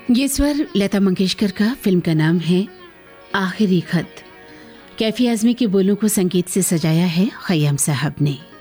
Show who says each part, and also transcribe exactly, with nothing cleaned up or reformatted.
Speaker 1: ये स्वर लता मंगेशकर का। फिल्म का नाम है आखिरी खत। कैफी आजमी के बोलों को संगीत से सजाया है खयाम साहब ने।